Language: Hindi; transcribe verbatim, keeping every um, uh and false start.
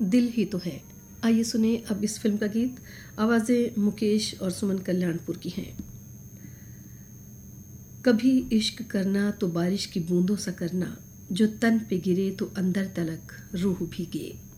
दिल ही तो है। आइए सुने अब इस फिल्म का गीत। आवाज़ें मुकेश और सुमन कल्याणपुर की हैं। कभी इश्क करना तो बारिश की बूंदों सा करना, जो तन पे गिरे तो अंदर तलक रूह भीगे।